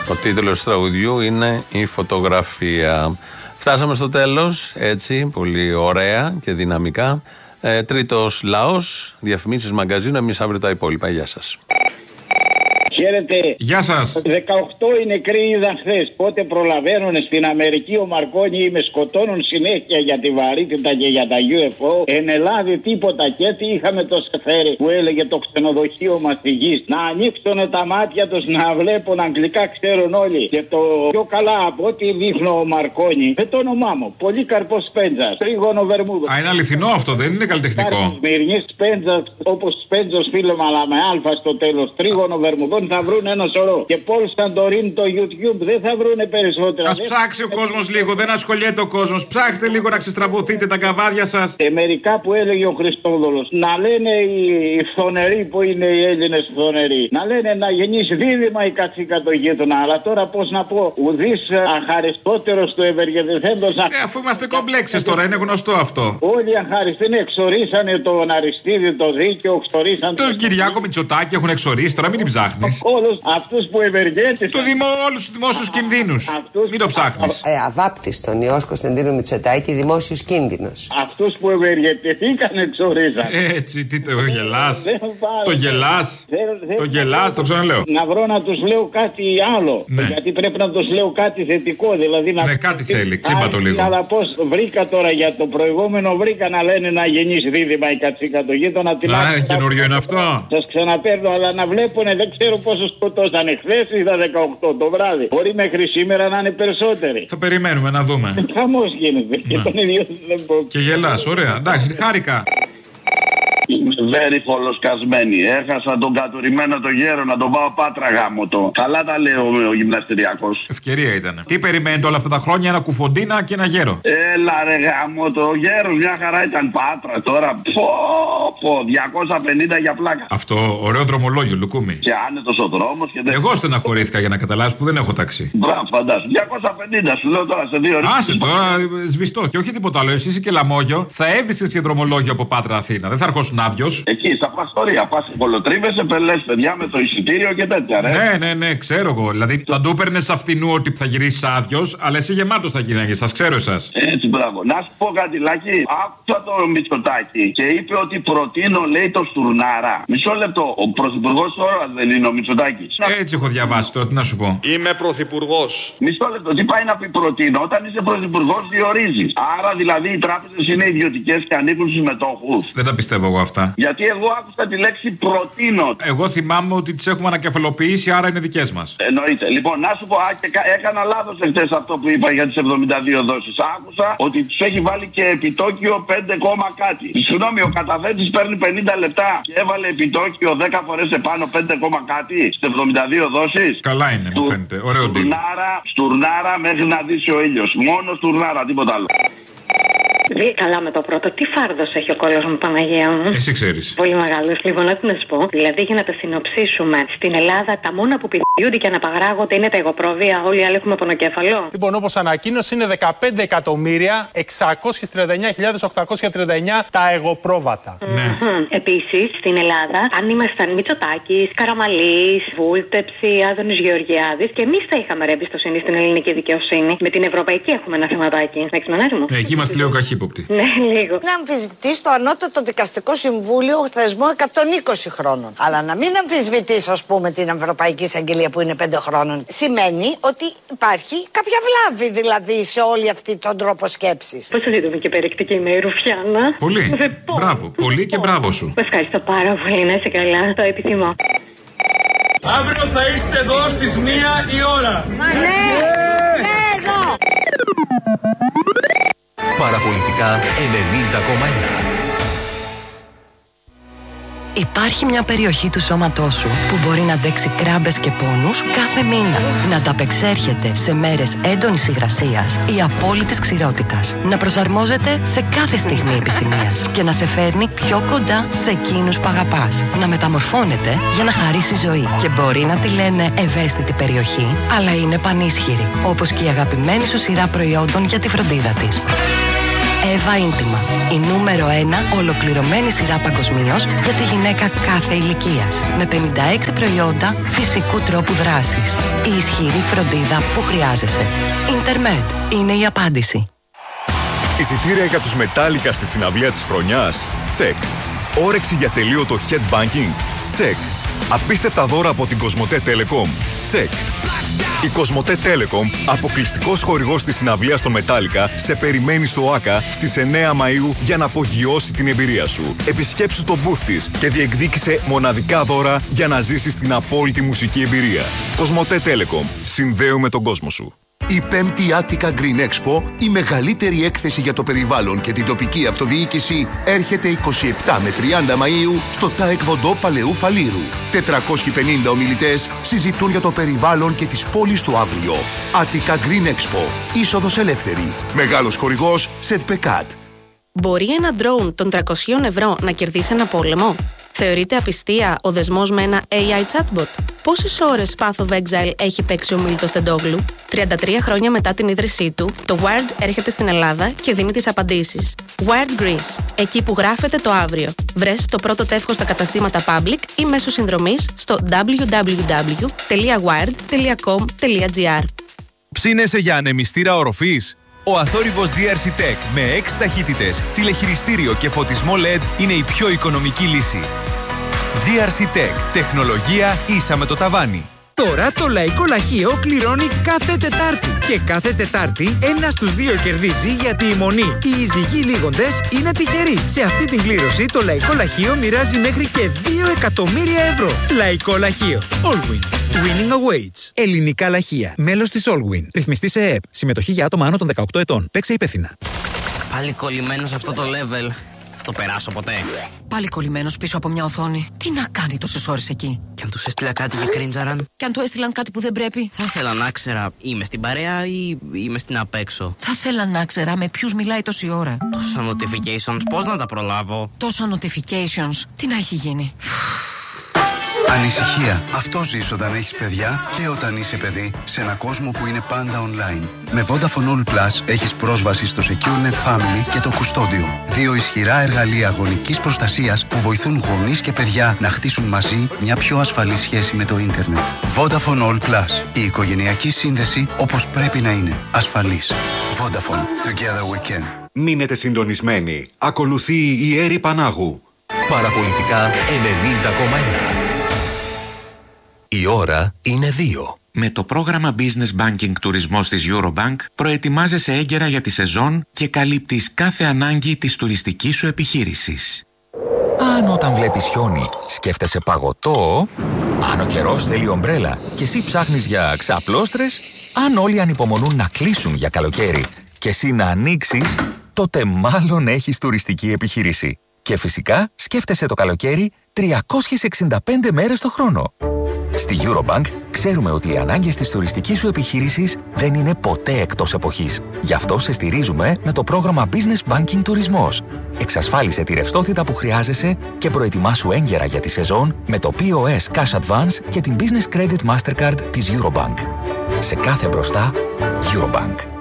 Ο τίτλος του τραγουδιού είναι «Η φωτογραφία». Φτάσαμε στο τέλος, έτσι, πολύ ωραία και δυναμικά. Τρίτος λαός, διαφημίσεις μαγκαζίνου, εμείς αύριο τα υπόλοιπα. Γεια σας. Χαίρετε. Γεια σας. 18 οι νεκροί είδαν χθες. Πότε προλαβαίνουν στην Αμερική ο Μαρκόνι ή με σκοτώνουν συνέχεια για τη βαρύτητα και για τα UFO. Εν Ελλάδα τίποτα. Και έτσι είχαμε το Σεφέρι που έλεγε το ξενοδοχείο μας στη γη. Να ανοίξουν τα μάτια τους να βλέπουν αγγλικά, ξέρουν όλοι. Και το πιο καλά από ό,τι δείχνω ο Μαρκόνι, με το όνομά μου, Πολύκαρπος Σπέντζας, τρίγωνο Βερμούδο. Α, είναι αληθινό αυτό, δεν είναι καλλιτεχνικό. Σμυρνής Σπέντζας, όπως Σπέντζος φίλο, αλλά με αλφα στο τέλος, τρίγωνο Βερμούδο. Θα βρουν ένα σωρό. Και Πολ Σαντορίνη το YouTube δεν θα βρουν περισσότερα. Ας ψάξει ο κόσμος λίγο, δεν ασχολιέται ο κόσμος. Ψάξτε λίγο να ξεστραβωθείτε τα καβάδια σας. Μερικά που έλεγε ο Χριστόδουλος, να λένε οι φθονεροί που είναι οι Έλληνες φθονεροί, να λένε να γεννήσει δίδυμα η κατσίκα το γείτονα. Αλλά τώρα πώς να πω, ουδής αχαριστότερος του ευεργετηθέντος. Αφού είμαστε κομπλέξες τώρα, είναι γνωστό αυτό. Όλοι οι αχαριστοί εξορίσανε τον Αριστίδη, το δίκαιο, εξορίσανε. Τον Κυριάκο Μητσοτάκη έχουν εξορίσει, τώρα μην την ψάχνεις. Όλους αυτούς που ευεργέτησαν. Όλους τους δημόσιους κινδύνους. Μην το ψάχνεις. Αβάπτιστον Ιωάννης Κωνσταντίνου Μητσοτάκη, δημόσιος κίνδυνος. Αυτούς που ευεργετηθήκαν εξορίσαν. Έτσι, τι το γελάς. Το γελάς. Το γελάς, το ξαναλέω. Να βρω να τους λέω κάτι άλλο. Ναι. Γιατί πρέπει να τους λέω κάτι θετικό. Δηλαδή να... Ναι, κάτι θέλει, ξύπα το λίγο. Αλλά πώς βρήκα τώρα για το προηγούμενο, βρήκα να λένε να γεννήσει δίδυμα η κατσίκα το γείτονα. Α, καινούριο είναι αυτό. Σας ξαναπαίρνω, αλλά να βλέπουνε, δεν ξέρω πόσο σκοτώσανε. Χθες είδα 18 το βράδυ. Μπορεί μέχρι σήμερα να είναι περισσότεροι. Θα περιμένουμε να δούμε. Χαμός γίνεται. Και τον ίδιο δεν πω. Και γελάς, ωραία. Εντάξει, χάρηκα. Very φολοσκασμένη. Έχασα τον κατουρημένο το γέρο να τον πάω Πάτρα γάμο το. Καλά τα λέω ο γυμναστηριακός. Ευκαιρία ήταν. Τι περιμένετε όλα αυτά τα χρόνια, ένα κουφοντίνα και ένα γέρο. Έλα ρε γάμο το γέρο, μια χαρά ήταν Πάτρα τώρα. Πω 250 για πλάκα. Αυτό ωραίο δρομολόγιο, Λουκούμι. Και άνετος ο δρόμος και δεν. Εγώ στεναχωρήθηκα για να καταλάβεις που δεν έχω ταξί. Μπράβο, φαντάσου. 250 σου λέω τώρα σε 2 ώρες. Άσε τώρα, σβηστό. Και όχι τίποτα άλλο. Εσύ είσαι και λαμόγιο. Θα έβησες και δρομολόγιο από Πάτρα Αθήνα. Δεν θα αρχόσουν άδειος. Εκεί στα παστορία. Πας κολοτρίβεσαι, πελές παιδιά με το εισιτήριο και τέτοια, ρε. Ναι, ξέρω εγώ. Δηλαδή θα του έπαιρνες αυτινού ότι θα γυρίσεις άδειος, αλλά εσύ γεμάτος θα γυρνάγες. Σας ξέρω εσάς. Έτσι, μπράβο. Να σου πω κάτι, Λάκη. Άκουσα το Μητσοτάκη και είπε ότι προτείνω, λέει, το Στουρνάρα. Μισό λεπτό. Ο πρωθυπουργός τώρα δεν είναι ο Μητσοτάκης. Έτσι έχω διαβάσει τώρα, τι να σου πω. Είμαι πρωθυπουργός. Μισό λεπτό. Τι πάει να πει προτείνω? Όταν είσαι πρωθυπουργός, διορίζεις. Άρα δηλαδή οι τράπεζες είναι ιδιωτικές και ανήκουν στους μετόχους. Δεν τα πιστεύω εγώ αυτά. Γιατί εγώ άκουσα τη λέξη προτείνω. Εγώ θυμάμαι ότι τις έχουμε ανακεφαλοποιήσει, άρα είναι δικές μας. Εννοείται. Λοιπόν, να σου πω, έκανα λάθος εχθές αυτό που είπα για τις 72 δόσεις. Άκουσα ότι τους έχει βάλει και επιτόκιο 5, κάτι. Συγγνώμη, ο καταθέτης παίρνει 50 λεπτά και έβαλε επιτόκιο 10 φορές επάνω 5, κάτι στις 72 δόσεις. Καλά είναι, μου φαίνεται. Ωραίο Στουρνάρα μέχρι να δύσει ο ήλιος. Μόνο στουρνάρα, τίποτα άλλο. Καλά με το πρώτο. Τι φάρδος έχει ο κόλλος μου, Παναγία μου. Εσύ ξέρεις. Πολύ μεγάλος. Λοιπόν, να σου πω. Δηλαδή, για να τα συνοψίσουμε, στην Ελλάδα τα μόνα που πηδιούνται και αναπαγράγονται είναι τα εγωπρόβια. Όλοι οι άλλοι έχουμε πονοκέφαλο. Λοιπόν, όπως ανακοίνωσε, είναι 15.639.839 τα εγωπρόβατα. Ναι. Επίσης, στην Ελλάδα, αν ήμασταν Μητσοτάκης, Καραμαλής, Βούλτεψη, Άδωνης Γεωργιάδης, και εμείς θα είχαμε εμπιστοσύνη στην ελληνική δικαιοσύνη. Με την ευρωπαϊκή έχουμε ένα θεματάκι. Να ξυπνανάζει μου. Εκεί είμαστε λίγο καχύποπτοι. Ναι, λίγο. Να αμφισβητείς το ανώτατο δικαστικό συμβούλιο θεσμό 120 χρόνων. Αλλά να μην αμφισβητείς, ας πούμε, την Ευρωπαϊκή Εισαγγελία που είναι 5 χρόνων. Σημαίνει ότι υπάρχει κάποια βλάβη δηλαδή σε όλη αυτή τον τρόπο σκέψης. Πόσο σύντομη και περιεκτική είμαι η Ρουφιάνα. Πολύ. Μπράβο. Πολύ και μπράβο σου. Ευχαριστώ πάρα πολύ. Να είσαι καλά. Το επιθυμώ. Αύριο θα είστε εδώ στις 1 η ώρα. Ναι, εδώ. Παραπολιτικά 90,1. Υπάρχει μια περιοχή του σώματός σου που μπορεί να αντέξει κράμπες και πόνους κάθε μήνα. Να ταπεξέρχεται σε μέρες έντονης υγρασίας ή απόλυτης ξηρότητας. Να προσαρμόζεται σε κάθε στιγμή επιθυμίας και να σε φέρνει πιο κοντά σε εκείνους που αγαπάς. Να μεταμορφώνεται για να χαρίσει ζωή. Και μπορεί να τη λένε ευαίσθητη περιοχή, αλλά είναι πανίσχυρη. Όπως και η αγαπημένη σου σειρά προϊόντων για τη φροντίδα της. Εύα Ίντιμα. Η νούμερο 1 ολοκληρωμένη σειρά παγκοσμίως για τη γυναίκα κάθε ηλικίας. Με 56 προϊόντα φυσικού τρόπου δράσης. Η ισχυρή φροντίδα που χρειάζεσαι. Ιντερμετ είναι η απάντηση. Εισιτήρια για τους Metallica στη συναυλία της χρονιάς? Τσεκ. Όρεξη για τελείωτο headbanking? Τσεκ. Απίστευτα δώρα από την Κοσμοτέ Telecom? Τσεκ. Η Κοσμοτέ Telecom, αποκλειστικός χορηγός της συναυλίας των Metallica, σε περιμένει στο ΆΚΑ στις 9 Μαΐου για να απογειώσει την εμπειρία σου. Επισκέψου το booth της και διεκδίκησε μοναδικά δώρα για να ζήσεις την απόλυτη μουσική εμπειρία. Κοσμοτέ Telecom. Συνδέουμε τον κόσμο σου. Η 5η Attica Green Expo, η μεγαλύτερη έκθεση για το περιβάλλον και την τοπική αυτοδιοίκηση, έρχεται 27 με 30 Μαΐου στο Taekwondo Παλαιού Φαλήρου. 450 ομιλητές συζητούν για το περιβάλλον και τις πόλεις του αύριο. Attica Green Expo. Είσοδος ελεύθερη. Μεγάλος χορηγός Σετπεκάτ. Μπορεί ένα ντρόουν των 300 ευρώ να κερδίσει ένα πόλεμο? Θεωρείται απιστία ο δεσμός με ένα AI chatbot? Πόσες ώρες Path of Exile έχει παίξει ο Μίλτος Τεντόγλου? 33 χρόνια μετά την ίδρυσή του, το Wired έρχεται στην Ελλάδα και δίνει τις απαντήσεις. Wired Greece, εκεί που γράφεται το αύριο. Βρες το πρώτο τεύχος στα καταστήματα Public ή μέσω συνδρομής στο www.wired.com.gr. Ψήνεσαι για ανεμιστήρα οροφής? Ο αθόρυβος DRC Tech με 6 ταχύτητες, τηλεχειριστήριο και φωτισμό LED είναι η πιο οικονομική λύση. GRC Tech. Τεχνολογία ίσα με το ταβάνι. Τώρα το Λαϊκό Λαχείο κληρώνει κάθε Τετάρτη. Και κάθε Τετάρτη ένας στους δύο κερδίζει, γιατί η μονή και οι ζυγοί λίγοντες είναι τυχεροί. Σε αυτή την κλήρωση το Λαϊκό Λαχείο μοιράζει μέχρι και 2 εκατομμύρια ευρώ. Λαϊκό Λαχείο. Allwin. Winning awaits. Ελληνικά λαχεία. Μέλος της Allwin. Ρυθμιστή σε ΕΕΠ. Συμμετοχή για άτομα άνω των 18 ετών. Παίξε υπεύθυνα. Πάλι κολλημένο σε αυτό το level. Θα το περάσω ποτέ. Πάλι κολλημένος πίσω από μια οθόνη. Τι να κάνει τόσες ώρες εκεί? Κι αν τους έστειλα κάτι για κρίντζαραν. Κι αν του έστειλαν κάτι που δεν πρέπει. Θα ήθελα να ξέρα, είμαι στην παρέα ή είμαι στην απέξω. Θα ήθελα να ξέρα με ποιους μιλάει τόση ώρα. Τόσα notifications, πώς να τα προλάβω? Τόσα notifications, τι να έχει γίνει? Ανησυχία. Αυτό ζεις όταν έχεις παιδιά και όταν είσαι παιδί σε ένα κόσμο που είναι πάντα online. Με Vodafone All Plus έχεις πρόσβαση στο SecureNet Family και το Κουστόντιο. 2 ισχυρά εργαλεία γονικής προστασίας που βοηθούν γονείς και παιδιά να χτίσουν μαζί μια πιο ασφαλή σχέση με το ίντερνετ. Vodafone All Plus. Η οικογενειακή σύνδεση όπως πρέπει να είναι. Ασφαλής. Vodafone. Together we can. Μείνετε συντονισμένοι. Ακολουθεί η Έρη Πανάγου. Παραπολιτικά 90,1. Η ώρα είναι 2. Με το πρόγραμμα Business Banking Τουρισμός της Eurobank προετοιμάζεσαι έγκαιρα για τη σεζόν και καλύπτεις κάθε ανάγκη της τουριστικής σου επιχείρησης. Αν όταν βλέπεις χιόνι σκέφτεσαι παγωτό, αν ο καιρός θέλει ομπρέλα και εσύ ψάχνεις για ξαπλώστρες, αν όλοι ανυπομονούν να κλείσουν για καλοκαίρι και εσύ να ανοίξεις, τότε μάλλον έχεις τουριστική επιχείρηση. Και φυσικά σκέφτεσαι το καλοκαίρι 365 μέρες το χρόνο. Στη Eurobank ξέρουμε ότι οι ανάγκες της τουριστικής σου επιχείρησης δεν είναι ποτέ εκτός εποχής. Γι' αυτό σε στηρίζουμε με το πρόγραμμα Business Banking Τουρισμός. Εξασφάλισε τη ρευστότητα που χρειάζεσαι και προετοιμάσου έγκαιρα για τη σεζόν με το POS Cash Advance και την Business Credit Mastercard της Eurobank. Σε κάθε μπροστά, Eurobank.